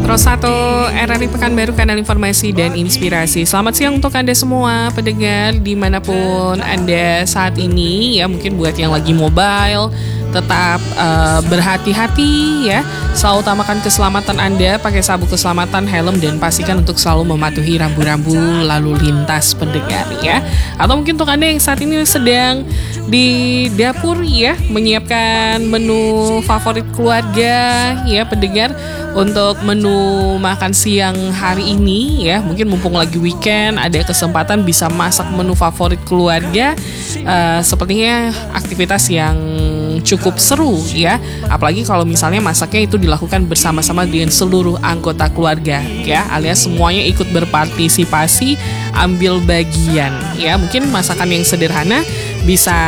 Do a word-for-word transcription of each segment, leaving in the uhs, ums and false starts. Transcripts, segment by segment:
satu R R I Pekanbaru, kanal informasi dan inspirasi. Selamat siang untuk Anda semua pendengar dimanapun Anda saat ini ya. Mungkin buat yang lagi mobile, tetap uh, berhati-hati ya. Selalu utamakan keselamatan Anda, pakai sabuk keselamatan, helm, dan pastikan untuk selalu mematuhi rambu-rambu lalu lintas pendengar ya. Atau mungkin untuk Anda yang saat ini sedang di dapur ya, menyiapkan menu favorit keluarga ya pendengar, untuk menu makan siang hari ini ya. Mungkin mumpung lagi weekend, ada kesempatan bisa masak menu favorit keluarga. uh, Sepertinya aktivitas yang cukup seru ya, apalagi kalau misalnya masaknya itu dilakukan bersama-sama dengan seluruh anggota keluarga ya, alias semuanya ikut berpartisipasi, ambil bagian ya. Mungkin masakan yang sederhana bisa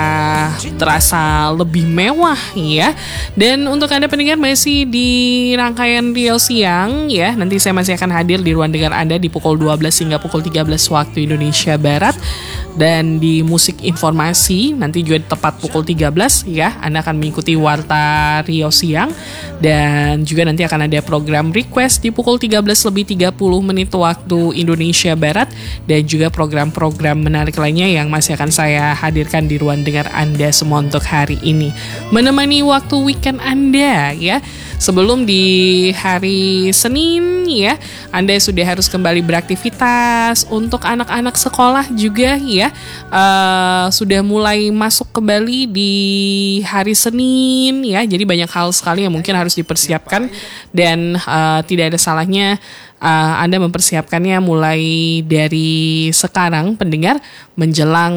terasa lebih mewah ya. Dan untuk Anda pendengar masih di rangkaian Rio Siang ya, nanti saya masih akan hadir di ruang dengar Anda di pukul dua belas hingga pukul tiga belas waktu Indonesia Barat. Dan di musik informasi nanti juga tepat pukul tiga belas ya, Anda akan mengikuti Warta Rio Siang. Dan juga nanti akan ada program request di pukul tiga belas lebih tiga puluh menit waktu Indonesia Barat. Dan juga program-program menarik lainnya yang masih akan saya hadirkan di ruang dengar Anda semua untuk hari ini, menemani waktu weekend Anda ya. Sebelum di hari Senin ya, Anda sudah harus kembali beraktivitas. Untuk anak-anak sekolah juga ya, uh, sudah mulai masuk kembali di hari Senin ya. Jadi banyak hal sekali yang mungkin harus dipersiapkan. Dan uh, tidak ada salahnya uh, Anda mempersiapkannya mulai dari sekarang pendengar, menjelang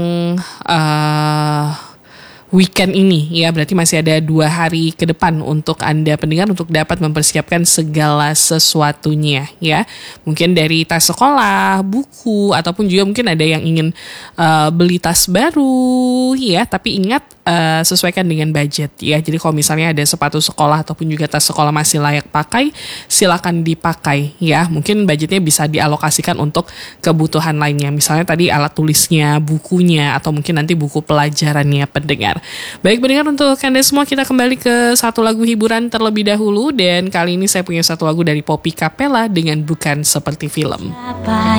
uh, weekend ini ya. Berarti masih ada dua hari ke depan untuk Anda pendengar untuk dapat mempersiapkan segala sesuatunya ya. Mungkin dari tas sekolah, buku, ataupun juga mungkin ada yang ingin uh, beli tas baru ya. Tapi ingat, uh, sesuaikan dengan budget ya. Jadi kalau misalnya ada sepatu sekolah ataupun juga tas sekolah masih layak pakai, silakan dipakai ya. Mungkin budgetnya bisa dialokasikan untuk kebutuhan lainnya. Misalnya tadi alat tulisnya, bukunya, atau mungkin nanti buku pelajarannya pendengar. Baik pendengar, untuk Anda semua kita kembali ke satu lagu hiburan terlebih dahulu. Dan kali ini saya punya satu lagu dari Poppy Capella dengan Bukan Seperti Film. Apa